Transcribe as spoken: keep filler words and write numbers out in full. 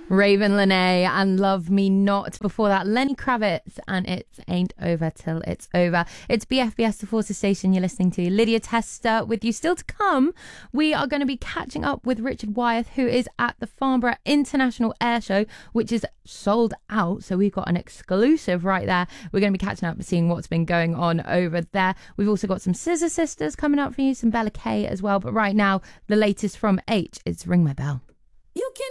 Raven Lenae and Love Me Not. Before that, Lenny Kravitz and It Ain't Over Till It's Over. It's B F B S, the Forces Station. You're listening to Lydia Tester with you. Still to come, we are going to be catching up with Richard Wyeth, who is at the Farnborough International Air Show, which is sold out. So we've got an exclusive right there. We're going to be catching up and seeing what's been going on over there. We've also got some Scissor Sisters coming up for you, some Bella K as well. But right now, the latest from H is Ring My Bell.